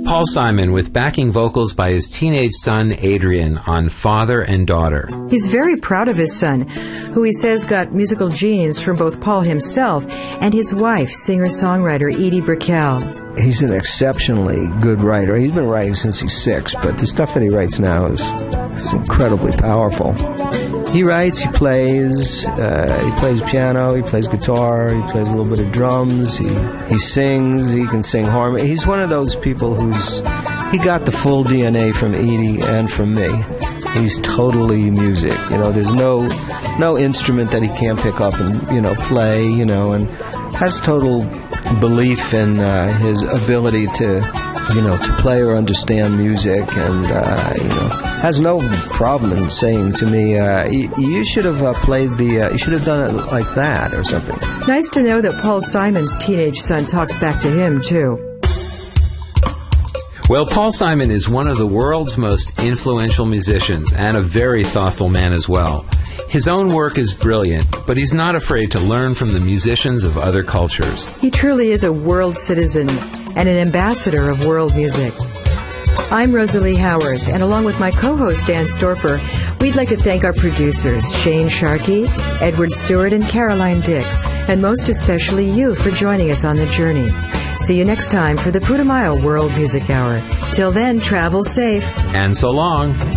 Paul Simon with backing vocals by his teenage son Adrian on Father and Daughter. He's very proud of his son, who he says got musical genes from both Paul himself and his wife, singer-songwriter Edie Brickell. He's an exceptionally good writer. He's been writing since he's 6, but the stuff that he writes now is incredibly powerful. He writes, he plays piano, he plays guitar, he plays a little bit of drums, he sings, he can sing harmony. He's one of those people he got the full DNA from Edie and from me. He's totally music. There's no instrument that he can't pick up and, play, and has total belief in his ability to play or understand music, and has no problem in saying to me, "You should have you should have done it like that or something." Nice to know that Paul Simon's teenage son talks back to him too. Well, Paul Simon is one of the world's most influential musicians and a very thoughtful man as well. His own work is brilliant, but he's not afraid to learn from the musicians of other cultures. He truly is a world citizen and an ambassador of world music. I'm Rosalie Howard, and along with my co-host Dan Storper, we'd like to thank our producers, Shane Sharkey, Edward Stewart, and Caroline Dix, and most especially you for joining us on the journey. See you next time for the Putumayo World Music Hour. Till then, travel safe. And so long.